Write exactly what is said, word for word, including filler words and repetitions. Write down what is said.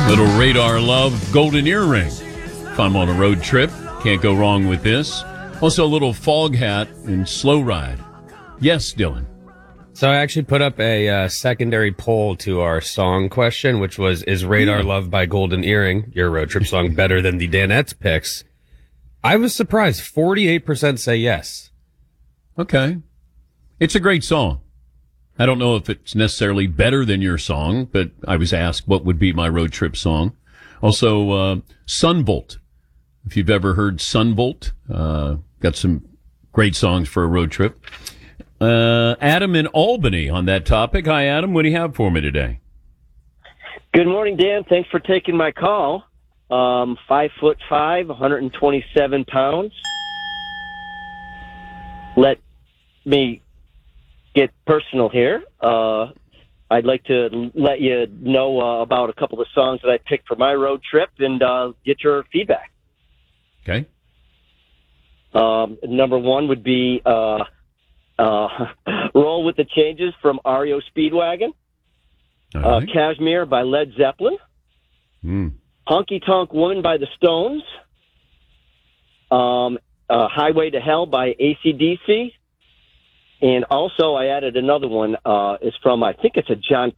Little Radar Love, Golden Earring. If I'm on a road trip, can't go wrong with this. Also, a little Fog Hat and Slow Ride. Yes, Dylan. So I actually put up a uh, secondary poll to our song question, which was, is Radar Love by Golden Earring, your road trip song, better than the Danettes picks? I was surprised. forty-eight percent say yes. Okay. It's a great song. I don't know if it's necessarily better than your song, but I was asked what would be my road trip song. Also, uh, Sunvolt. If you've ever heard Sunvolt, uh, got some great songs for a road trip. Uh, Adam in Albany on that topic. Hi, Adam. What do you have for me today? Good morning, Dan. Thanks for taking my call. Um, five foot five, one hundred twenty-seven pounds. Let me get personal here. Uh, I'd like to let you know uh, about a couple of songs that I picked for my road trip and uh, get your feedback. Okay. Um, number one would be uh, uh, Roll with the Changes from R E O Speedwagon. All Uh, right. Cashmere by Led Zeppelin. Mm. Honky Tonk Woman by the Stones. Um, uh, Highway to Hell by A C D C. And also I added another one. Uh, it's from, I think it's a John